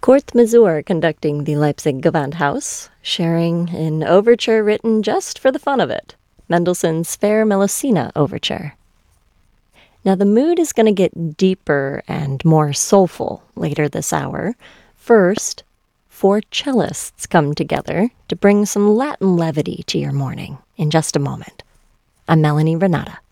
Kurt Masur conducting the Leipzig Gewandhaus, sharing an overture written just for the fun of it, Mendelssohn's Fair Melusina Overture. Now the mood is going to get deeper and more soulful later this hour. First, 4 cellists come together to bring some Latin levity to your morning in just a moment. I'm Melanie Renata.